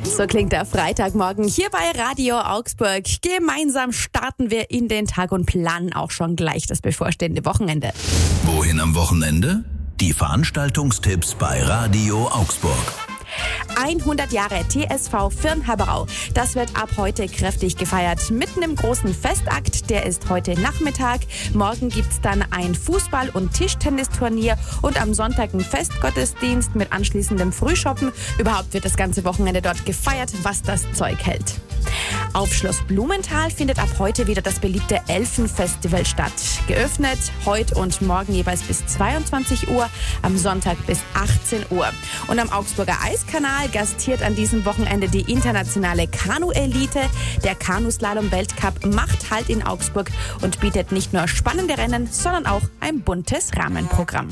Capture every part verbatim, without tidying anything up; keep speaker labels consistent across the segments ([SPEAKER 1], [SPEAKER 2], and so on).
[SPEAKER 1] So klingt der Freitagmorgen hier bei Radio Augsburg. Gemeinsam starten wir in den Tag und planen auch schon gleich das bevorstehende Wochenende.
[SPEAKER 2] Wohin am Wochenende? Die Veranstaltungstipps bei Radio Augsburg.
[SPEAKER 1] hundert Jahre T S V Firnhaberau. Das wird ab heute kräftig gefeiert. Mitten im großen Festakt, der ist heute Nachmittag. Morgen gibt's dann ein Fußball- und Tischtennisturnier und am Sonntag ein Festgottesdienst mit anschließendem Frühschoppen. Überhaupt wird das ganze Wochenende dort gefeiert, was das Zeug hält. Auf Schloss Blumenthal findet ab heute wieder das beliebte Elfenfestival statt. Geöffnet heute und morgen jeweils bis zweiundzwanzig Uhr, am Sonntag bis achtzehn Uhr. Und am Augsburger Eiskanal gastiert an diesem Wochenende die internationale Kanu-Elite. Der Kanuslalom-Weltcup macht Halt in Augsburg und bietet nicht nur spannende Rennen, sondern auch ein buntes Rahmenprogramm.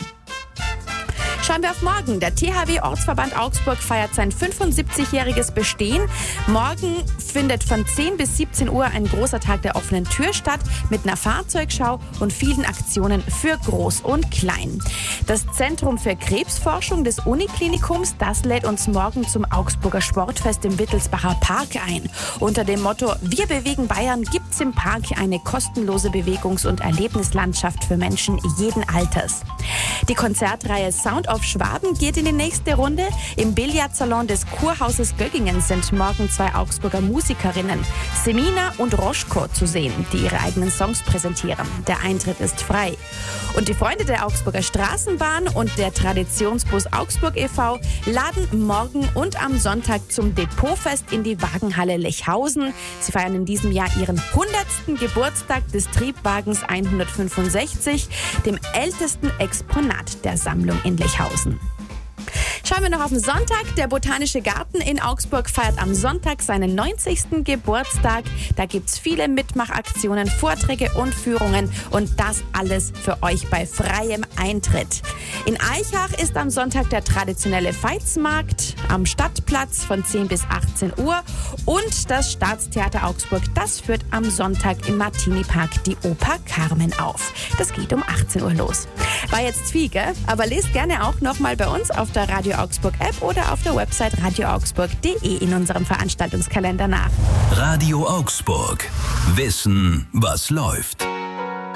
[SPEAKER 1] Schauen wir auf morgen. Der T H W-Ortsverband Augsburg feiert sein fünfundsiebzigjähriges Bestehen. Morgen findet von zehn bis siebzehn Uhr ein großer Tag der offenen Tür statt mit einer Fahrzeugschau und vielen Aktionen für Groß und Klein. Das Zentrum für Krebsforschung des Uniklinikums, das lädt uns morgen zum Augsburger Sportfest im Wittelsbacher Park ein. Unter dem Motto Wir bewegen Bayern gibt's im Park eine kostenlose Bewegungs- und Erlebnislandschaft für Menschen jeden Alters. Die Konzertreihe Sound of Schwaben geht in die nächste Runde. Im Billardsalon des Kurhauses Göggingen sind morgen zwei Augsburger Musikerinnen, Semina und Roschko, zu sehen, die ihre eigenen Songs präsentieren. Der Eintritt ist frei. Und die Freunde der Augsburger Straßenbahn und der Traditionsbus Augsburg e V laden morgen und am Sonntag zum Depotfest in die Wagenhalle Lechhausen. Sie feiern in diesem Jahr ihren hundertsten Geburtstag des Triebwagens hundertfünfundsechzig, dem ältesten Exponat der Sammlung in Lechhausen. Schauen wir noch auf den Sonntag. Der Botanische Garten in Augsburg feiert am Sonntag seinen neunzigsten Geburtstag. Da gibt's viele Mitmachaktionen, Vorträge und Führungen und das alles für euch bei freiem Eintritt. In Eichach ist am Sonntag der traditionelle Veitsmarkt am Stadtplatz von zehn bis achtzehn Uhr und das Staatstheater Augsburg, das führt am Sonntag im Martini-Park die Oper Carmen auf. Das geht um achtzehn Uhr los. War jetzt viel, gell? Aber lest gerne auch nochmal bei uns auf der Radio Augsburg App oder auf der Website radio augsburg punkt de in unserem Veranstaltungskalender nach.
[SPEAKER 2] Radio Augsburg. Wissen, was läuft.